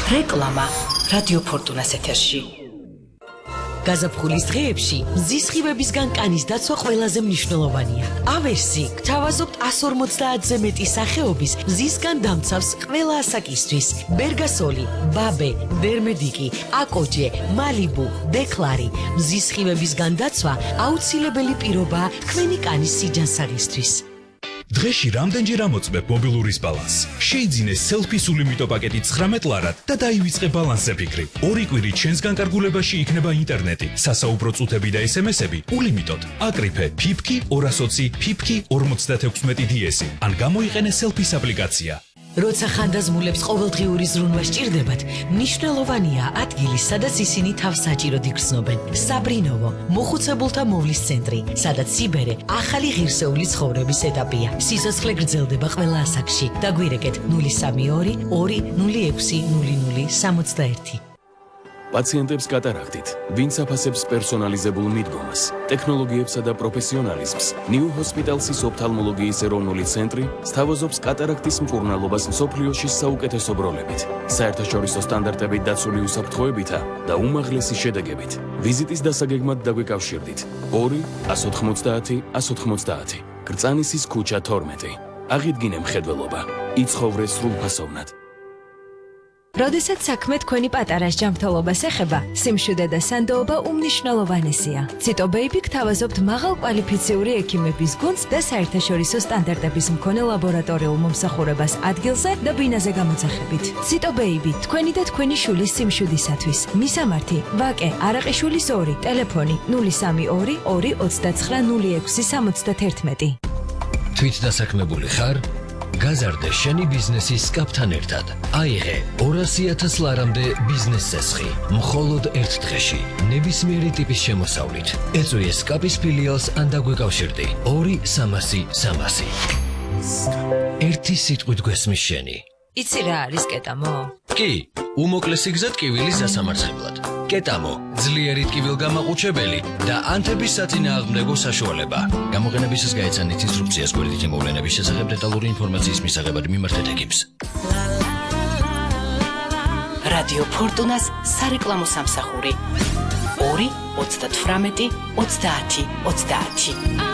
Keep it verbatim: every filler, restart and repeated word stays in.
რეკლამა რადიო ფორტუნას ეთერში. გაზაფხულის დღეებში მზის სხივებისგან კანის დაცვა ყველაზე მნიშვნელოვანია. ავერსი გთავაზობთ εκατს ორმოცდაათზე მეტი სახეობის მზისგან დამცავს ყველა ასაკისთვის. ბერგასოლი, ბაბე, დერმედიკი, აკოჯე, მალიბუ, დეკლარი. მზის სხივებისგან დაცვა აუცილებელი პირობაა თქვენი კანის სიჯანსაღისთვის. დღეში რამდენჯერ ამოწმებ მობილურის ბალანსს? შეიძინე სელფის ულიმიტო პაკეტი ცხრამეტ ლარად და დაივიწყე ბალანსზე ფიქრი. ორი კვირით შენს განკარგულებაში იქნება ინტერნეტი, სასაუბრო წუთები და ესემესები ულიმიტოდ. აკრიფე ფიფკი ორას ოცი ფიფკი ორმოცდათექვსმეტი დიესი ან გამოიყენე სელფის აპლიკაცია. როცა ხანდაზმულებს ყოველდღიური ზრუნვა სჭირდებათ, მნიშვნელოვანია ადგილი, სადაც ისინი თავს საჭიროდ იგრძნობენ. საბრინოვო, მოხუცებულთა მოვლის ცენტრი, სადაც სიბერე ახალი ღირსეული ცხოვრების ეტაპია. სიცოცხლე გრძელდება ყველა ასაკში. დაგვირეკეთ ნული სამი ორი ორი ნული ექვსი ნული ნული სამოცდაერთი. პაციენტებს კატარაქტით, ვინც აფასებს პერსონალიზებულ მიდგომას, ტექნოლოგიებსა და პროფესიონალიზმს, ნიუ ჰოსპიტალსის ოფთალმოლოგიის ეროვნული ცენტრი სთავაზობს კატარაქტის მკურნალობას მსოფლიოში საუკეთესო ბროლებით, საერთაშორისო სტანდარტებით დაცული უსაფრთხოებითა და უმაღლესი შედეგებით. ვიზიტის დასაგეგმად დაგვიკავშირდით ორი ას ოთხმოცდაათი ას ოთხმოცდაათი. გრწანისის ქუჩა თორმეტი. აღიდგინე მხედველობა, იცხოვრე სრულფასოვნად. როდესაც საქმე თქვენი პატარას ჯანმრთელობას ეხება, სიმშვიდე და სანდოობა უმნიშვნელოვანესია. ციტო ბეიბი გთავაზობთ მაღალ კვალიფიციური ექიმების გუნდს და საერთაშორისო სტანდარტების მქონე ლაბორატორიულ მომსახურებას ადგილზე და ბინაზე გამოძახებით. ციტო ბეიბი, თქვენი და თქვენი შულის სიმშვიდისათვის. მისამართი: ვაკე არაყიშვილის ორი, ტელეფონი ნული სამი ორი ორი ოცდაცხრა ნული ექვსი სამოცდათერთმეტი. თვითდასაქმებული ხარ? გაზარდე შენი ბიზნესის სკაპთან ერთად. აიღე ორასი ათას ლარამდე ბიზნეს წესხი. მხოლოდ ერთ დღეში. ნებისმიერი ტიპის შემოსავლით. ეწვიე სკაპის ფილიალს ან დაგვეკავშირდი. ორი სამასი სამასი. ერთი სიტყვით გვესმის შენი. იცი რა არის კეტამო? კი, უმოკლესი გზა ტკივილის დასამარცხებლად. კეტამო, ძლიერი ტკივილგამაყუჩებელი და ანთების საწინააღმდეგო საშუალება. გამოყენებისას გაეცანით ინსტრუქციას გვერდითი მოვლენების შესახებ დეტალური ინფორმაციის მისაღებად მიმართეთ ექიმს. რადიო ფორტუნას სარეკლამო სამსახური ორი ოცდათვრამეტი ოცდაათი ოცდაათი.